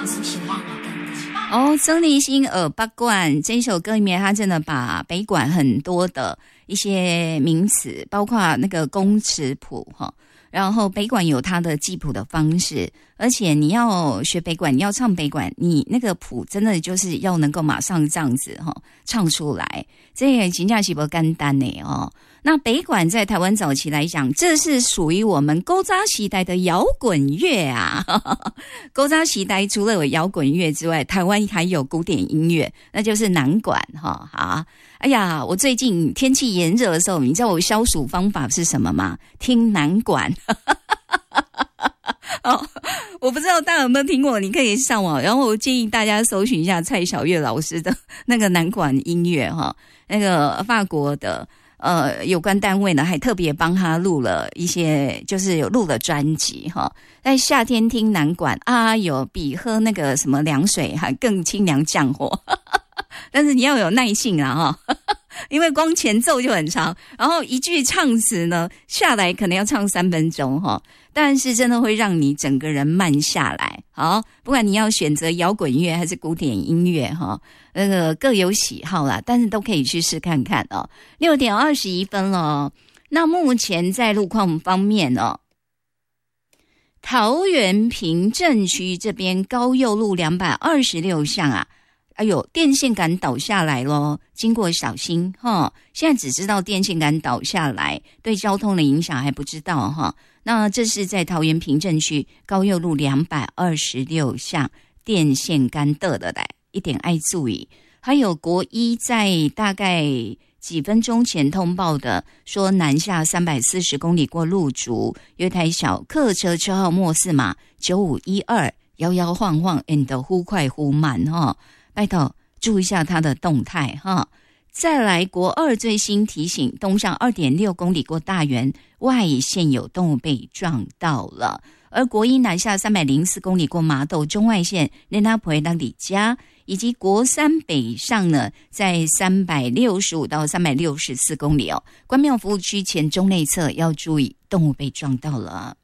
哦，曾立新北管这首歌里面，他真的把北管很多的一些名词，包括那个公尺谱哈，然后北管有它的记谱的方式，而且你要学北管，你要唱北管，你那个谱真的就是要能够马上这样子哈唱出来，这也真的是不简单呢哦。那北管在台湾早期来讲，这是属于我们古早时代的摇滚乐啊。古早时代除了有摇滚乐之外，台湾还有古典音乐，那就是南管哈。好，哎呀，我最近天气炎热的时候，你知道我消暑方法是什么吗？听南管。哦，我不知道大家有没有听过，你可以上网，然后我建议大家搜寻一下蔡小月老师的那个南管音乐哈，那个法国的。有关单位呢还特别帮他录了一些，就是有录了专辑哈。在夏天听南管啊，有比喝那个什么凉水还更清凉降火，但是你要有耐性啦哈，因为光前奏就很长，然后一句唱词呢下来可能要唱3分钟哈，但是真的会让你整个人慢下来。好，不管你要选择摇滚乐还是古典音乐哈，那个各有喜好啦，但是都可以去试看看哦。6点21分了，那目前在路况方面哦，桃园平镇区这边高佑路226巷啊，哎呦，电线杆倒下来咯，经过小心哈。现在只知道电线杆倒下来，对交通的影响还不知道哈。那这是在桃园平镇区高佑路226巷电线杆倒的来，一点爱注意。还有国一在大概几分钟前通报的，说南下340公里过路竹，有一台小客车车号末4码9512，摇摇晃晃 and 忽快忽慢哈，拜托注意一下它的动态哈。再来国二最新提醒，东上 2.6 公里过大园外线有动物被撞到了，而国一南下304公里过麻豆中外线连他婆到李家，以及国三北上呢，在365到364公里哦，关庙服务区前中内侧要注意动物被撞到了。